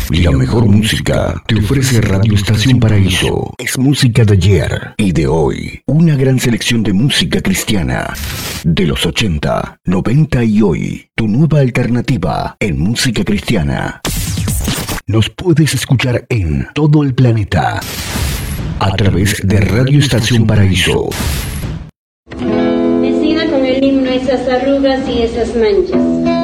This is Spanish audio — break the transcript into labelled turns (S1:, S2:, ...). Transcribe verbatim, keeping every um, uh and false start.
S1: La mejor música te ofrece Radio Estación Paraíso. Es música de ayer y de hoy. Una gran selección de música cristiana. De los ochenta, noventa y hoy. Tu nueva alternativa en música cristiana. Nos puedes escuchar en todo el planeta. A través de Radio Estación Paraíso.
S2: Me siga con el himno Esas arrugas y esas manchas.